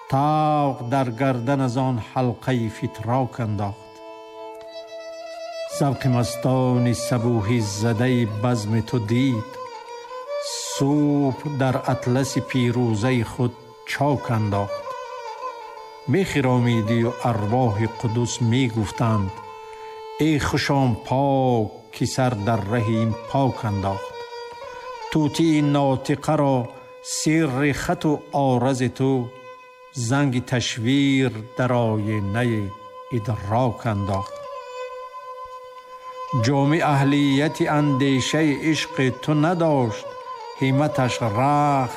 طوق در گردن از آن حلقه فتراک انداخت. ذوق مستان صبوحی زده بزم تو دید، صبح در اطلس پیروزه خود چاک انداخت. می خرامیدی و ارواح قدوس می گفتند ای خوشام پاک که سر در ره این پاک انداخت. طوطی ناطقه را سر خط و عارض تو، زنگ تشویر در آینه ادراک انداخت. جام اهلیت اندیشه عشق تو نداشت، همتش رخت